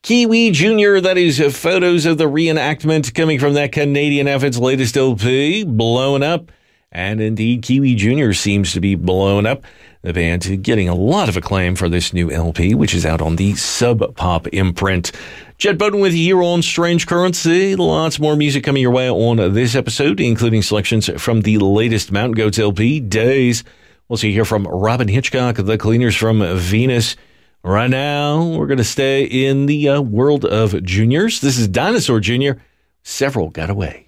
Kiwi Jr., that is photos of the reenactment coming from that Canadian Effort's latest LP, Blowing Up. And indeed, Kiwi Jr. seems to be blowing up. The band getting a lot of acclaim for this new LP, which is out on the Sub Pop imprint. Jed Bowden with you here on Strange Currency. Lots more music coming your way on this episode, including selections from the latest Mountain Goats LP, Days. We'll see here from Robin Hitchcock, The Cleaners from Venus. Right now, we're going to stay in the world of juniors. This is Dinosaur Jr. Several Got Away.